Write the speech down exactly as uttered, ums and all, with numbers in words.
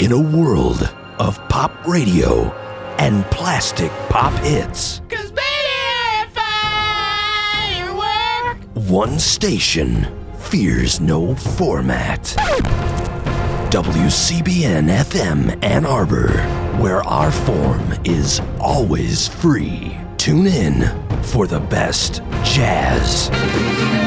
In a world of pop radio and plastic pop hits, 'Cause baby, I firework. one station fears no format. W C B N F M Ann Arbor, where our form is always free. Tune in for the best jazz,